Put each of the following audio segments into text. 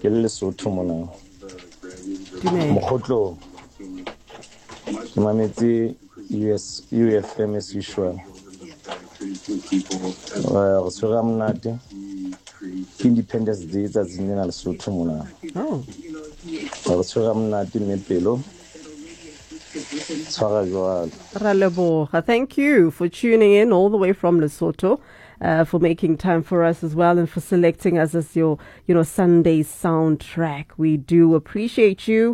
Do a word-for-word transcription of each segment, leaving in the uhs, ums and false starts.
ke le Lesotho mona Mokgotlo ke mametse U S U F M as usual uh so ramnati Independence Day tsa zinena Lesotho mona oh so ramnati mepelo tshwara jwalo Raleboga, thank you for tuning in all the way from Lesotho. Uh, for making time for us as well and for selecting us as your, you know, Sunday soundtrack. We do appreciate you.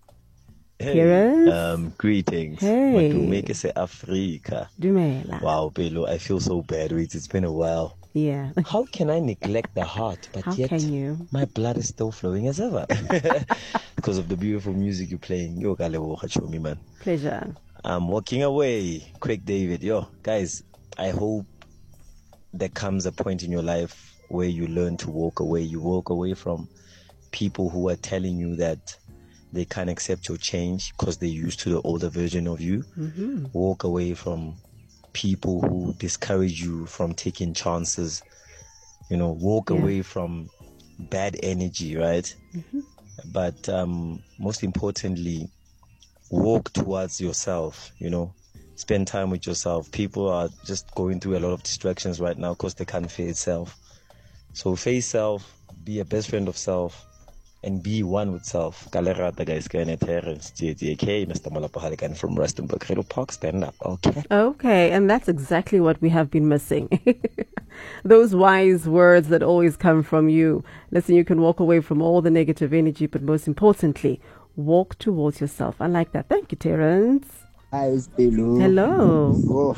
Hey, um, greetings. Hey. Matumeke se Africa. Dumela. Wow, Belo, I feel so bad. Wait, it's been a while. Yeah. How can I neglect the heart, but How yet can you? my blood is still flowing as ever? Because of the beautiful music you're playing. Yo, Galebo, Hachomi, man. Pleasure. I'm walking away. Craig David. Yo, guys, I hope there comes a point in your life where you learn to walk away. You walk away from people who are telling you that they can't accept your change because they're used to the older version of you. Mm-hmm. Walk away from people who discourage you from taking chances. You know, walk Yeah. away from bad energy, right? Mm-hmm. But um, most importantly, walk towards yourself, you know. Spend time with yourself. People are just going through a lot of distractions right now because they can't face self. So face self, be a best friend of self, and be one with self. Galerata guys, Terrence, J T K, Mister Malapahalikan from Rustenburg, Hello Park, stand up, okay? Okay, and that's exactly what we have been missing. Those wise words that always come from you. Listen, you can walk away from all the negative energy, but most importantly, walk towards yourself. I like that. Thank you, Terrence. Hi, Pelo. Hello. Oh,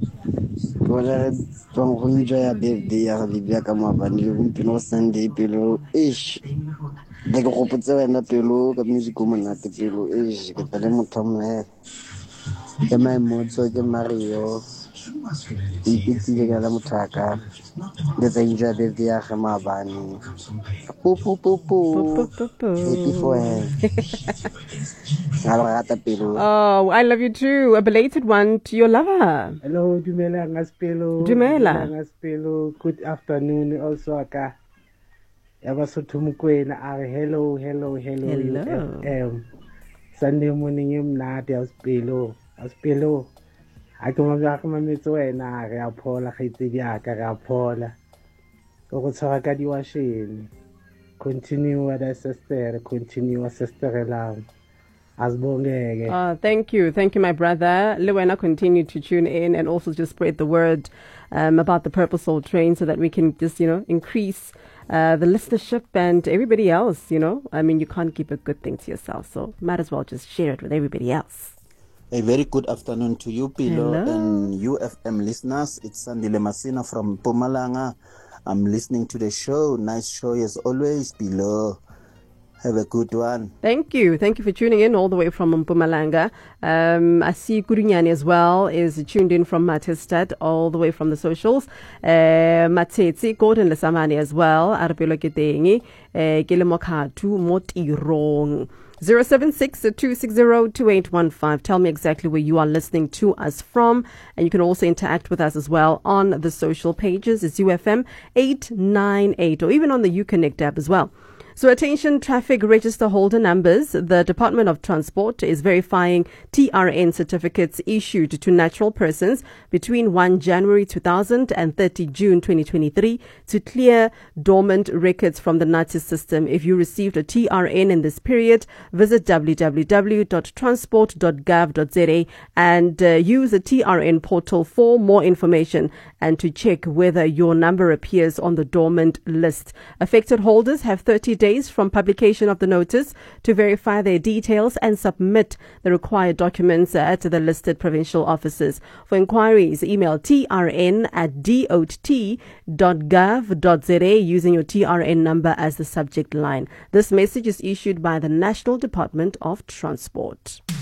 Roger, from who enjoy a birthday, I have a camera, you know, Sunday, Pelo, ish. The Goputza and the Pelo, the music woman at the Pelo, ish, get the lemon from her. The man mood, so get Mario. It's the Galamutaka. The enjoy birthday, I have my bunny. Poo poo poo poo. Happy for her. Oh, I love you too. A belated one to your lover. Hello, Dumela Ngaspelo. Dumela. Ngaspelo. Good afternoon also aka. Yabasotho Mokoena are hello, hello, hello, Hello. U F M. Sunday morning emnati Aspelo. Aspelo. A ke mabaka mametso wena re a phola kgaitsedi aka re a phola. Go go tshwara ka diwashene. Continue with the sister, continue sister lam. Uh, thank you. Thank you, my brother. Luena, continue to tune in and also just spread the word um, about the Purple Soul Train so that we can just, you know, increase uh, the listenership and everybody else, you know. I mean, you can't keep a good thing to yourself, so might as well just share it with everybody else. A very good afternoon to you, Pilo, and U F M listeners. It's Sandile Masina from Mpumalanga. I'm listening to the show. Nice show as always, Pilo. Have a good one. Thank you. Thank you for tuning in all the way from Mpumalanga. Um, I see Kurinyani as well is tuned in from Matistad, all the way from the socials. Uh, Matetsi, Gordon Lesamani as well. Arapelo Ketengi, Gilemokatu Motirong. zero seven six, two six zero, two eight one five. Tell me exactly where you are listening to us from. And you can also interact with us as well on the social pages. It's U F M eight nine eight or even on the Uconnect app as well. So attention traffic register holder numbers. The Department of Transport is verifying T R N certificates issued to natural persons between first of January two thousand and thirtieth of June twenty twenty-three to clear dormant records from the Nazi system. If you received a T R N in this period, visit w w w dot transport dot gov dot z a and uh, use the T R N portal for more information and to check whether your number appears on the dormant list. Affected holders have thirty days from publication of the notice to verify their details and submit the required documents at the listed provincial offices. For inquiries, email T R N at dot dot gov dot z a using your T R N number as the subject line. This message is issued by the National Department of Transport.